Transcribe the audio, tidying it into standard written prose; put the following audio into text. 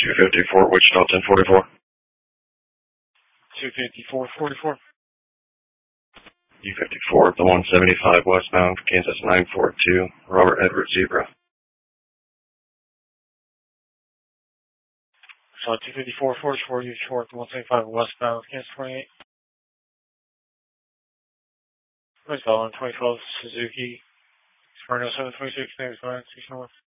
254, Wichita 1044. 254-44. U54, the 175 westbound, Kansas 942, Robert Edward Zebra. So 254-44, you short, the 175 westbound, Kansas 28. Please call on 2012 Suzuki, Inferno 726, name is 961.